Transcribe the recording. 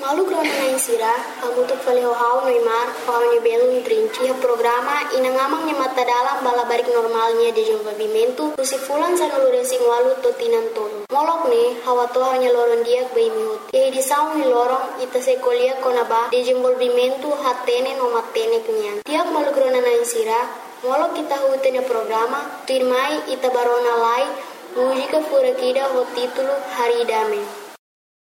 Malu krona na insira, kamu tu fale hau Neymar, hau ni belum trinci ha programa inangamang nya mata dalam bala barik normalnya de desenvolvimento tusi fulan sa nulu resing walu to tinan tolo. Molok ne hawa to hanya loron dia bei mihut. Ye di saung ni lorong ita se kolia kona ba de desenvolvimento hatene no matene kenyan. Tiap malu krona na insira, molok kita hutene programa, tirmai ita barona lai, música furakida ho título Haridame.